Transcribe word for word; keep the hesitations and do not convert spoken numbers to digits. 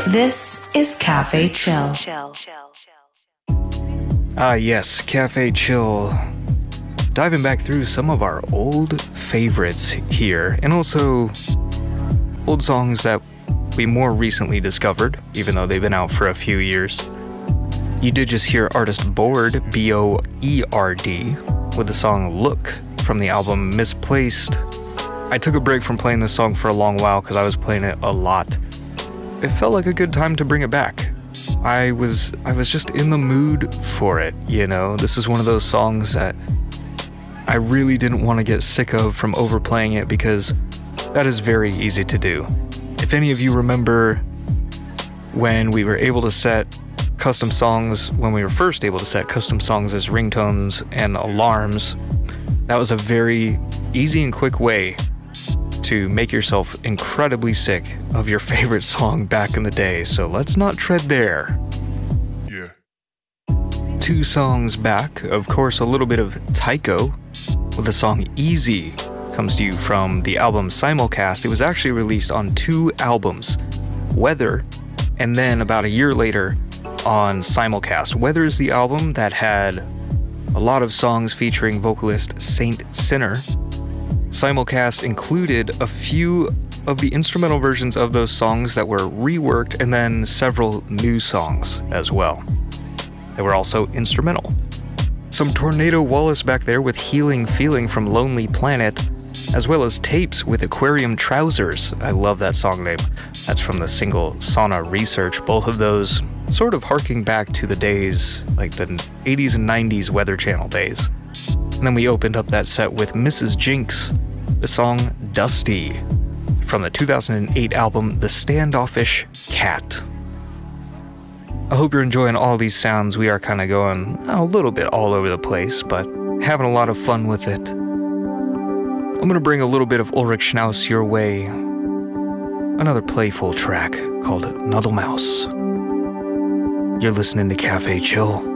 This is Cafe Chill. Ah yes, Cafe Chill. Diving back through some of our old favorites here, and also old songs that we more recently discovered, even though they've been out for a few years. You did just hear artist Boerd, B O E R D, with the song Look from the album Misplaced. I took a break from playing this song for a long while because I was playing it a lot. It felt like a good time to bring it back. I was I was just in the mood for it, you know? This is one of those songs that I really didn't want to get sick of from overplaying it because that is very easy to do. If any of you remember when we were able to set custom songs, when we were first able to set custom songs as ringtones and alarms, that was a very easy and quick way to make yourself incredibly sick of your favorite song back in the day, so let's not tread there. Yeah. Two songs back, of course, a little bit of Tycho with the song Easy comes to you from the album Simulcast. It was actually released on two albums, Weather, and then about a year later on Simulcast. Weather is the album that had a lot of songs featuring vocalist Saint Sinner. Simulcast included a few of the instrumental versions of those songs that were reworked, and then several new songs as well. They were also instrumental. Some Tornado Wallace back there with Healing Feeling from Lonely Planet, as well as Tapes with Aquarium Trousers. I love that song name. That's from the single Sauna Research. Both of those sort of harking back to the days, like the eighties and nineties Weather Channel days. And then we opened up that set with Missus Jinx, the song Dusty, from the two thousand eight album The Standoffish Cat. I hope you're enjoying all these sounds. We are kind of going a little bit all over the place, but having a lot of fun with it. I'm going to bring a little bit of Ulrich Schnauz your way. Another playful track called Nuddle Mouse. You're listening to Cafe Chill.